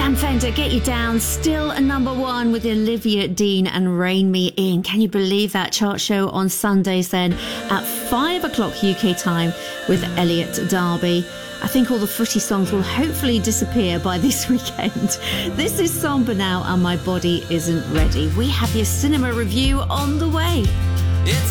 Dan Fender, Get You Down, still a number one with Olivia Dean and Rein Me In. Can you believe that? Chart show on Sundays then at 5 o'clock UK time with Elliot Darby. I think all the footy songs will hopefully disappear by this weekend. This is Somber Now and My Body Isn't Ready. We have your cinema review on the way.